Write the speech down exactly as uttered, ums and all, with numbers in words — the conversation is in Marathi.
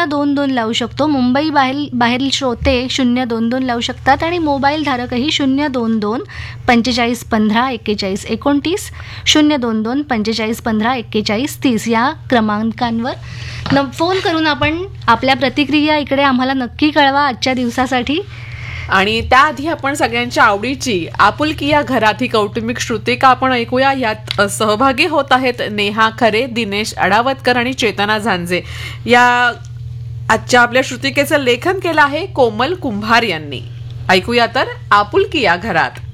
दोन दोन लावू शकतो. मुंबई बाहेर बाहेरील श्रोते शून्य दोन दोन लावू शकतात आणि मोबाईल धारकही शून्य दोन दोन पंचेचाळीस पंधरा एक्केचाळीस एकोणतीस शून्य दोन दोन पंचेचाळीस पंधरा एक्केचाळीस तीस या क्रमांकांवर न फोन करून आपण आपल्या प्रतिक्रिया इकडे आम्हाला नक्की कळवा आजच्या दिवसासाठी. आणि त्याआधी आपण सगळ्यांच्या आवडीची आपुलकी या घरात ही कौटुंबिक श्रुतिका आपण ऐकूया. यात सहभागी होत आहेत नेहा खरे, दिनेश अडावतकर आणि चेतना झांजे. या आजच्या आपल्या श्रुतिकेचं लेखन केलं आहे कोमल कुंभार यांनी. ऐकूया तर आपुलकी या घरात.